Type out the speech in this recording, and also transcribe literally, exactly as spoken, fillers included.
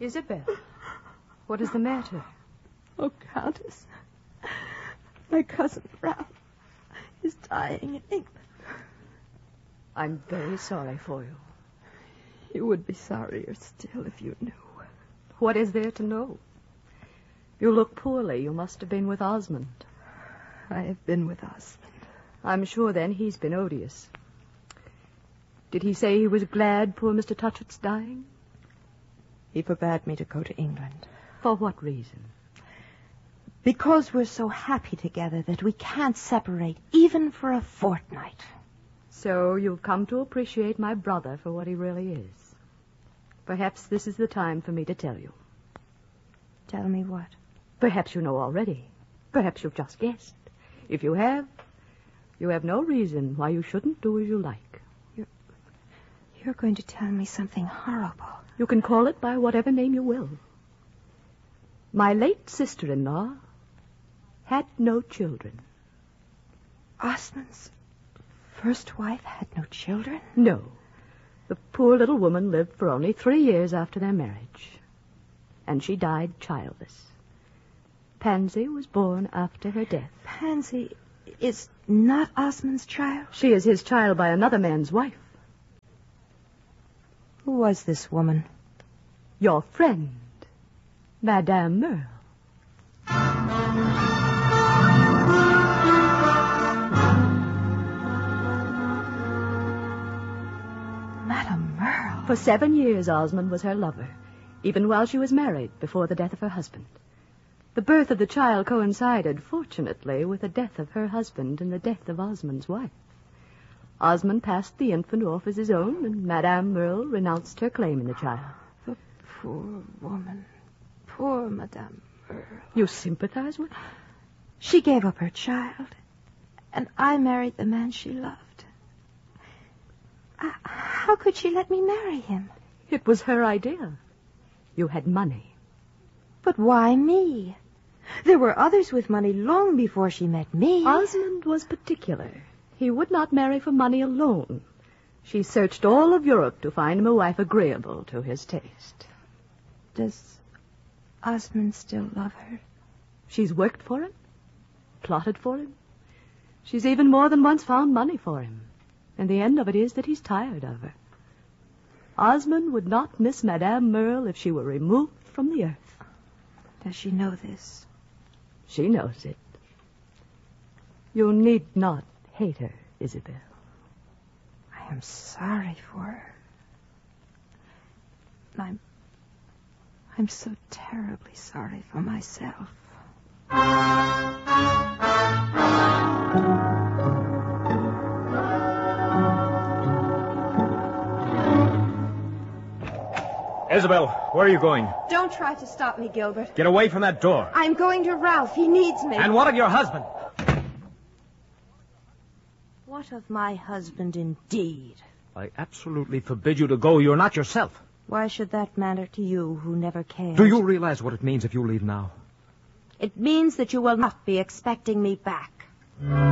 Isabel, what is the matter? Oh, Countess, my cousin Ralph is dying in England. I'm very sorry for you. You would be sorrier still if you knew. What is there to know? You look poorly. You must have been with Osmond. I have been with Osmond. I'm sure, then, he's been odious. Did he say he was glad poor Mister Touchett's dying? He forbade me to go to England. For what reason? Because we're so happy together that we can't separate even for a fortnight. So you've come to appreciate my brother for what he really is. Perhaps this is the time for me to tell you. Tell me what? Perhaps you know already. Perhaps you've just guessed. If you have, you have no reason why you shouldn't do as you like. You're, you're going to tell me something horrible. You can call it by whatever name you will. My late sister-in-law had no children. Osmond's first wife had no children? No. The poor little woman lived for only three years after their marriage. And she died childless. Pansy was born after her death. Pansy is not Osmond's child? She is his child by another man's wife. Who was this woman? Your friend, Madame Merle. Madame Merle? For seven years, Osmond was her lover, even while she was married before the death of her husband. The birth of the child coincided, fortunately, with the death of her husband and the death of Osmond's wife. Osmond passed the infant off as his own, and Madame Merle renounced her claim in the child. The poor woman. Poor Madame Merle. You sympathize with her? She gave up her child, and I married the man she loved. Uh, how could she let me marry him? It was her idea. You had money. But why me? There were others with money long before she met me. Osmond was particular. He would not marry for money alone. She searched all of Europe to find him a wife agreeable to his taste. Does Osmond still love her? She's worked for him, plotted for him. She's even more than once found money for him. And the end of it is that he's tired of her. Osmond would not miss Madame Merle if she were removed from the earth. Does she know this? She knows it. You need not hate her, Isabel. I am sorry for her. I'm... I'm so terribly sorry for myself. Isabel, where are you going? Don't try to stop me, Gilbert. Get away from that door. I'm going to Ralph. He needs me. And what of your husband? What of my husband, indeed? I absolutely forbid you to go. You're not yourself. Why should that matter to you, who never cared? Do you realize what it means if you leave now? It means that you will not be expecting me back.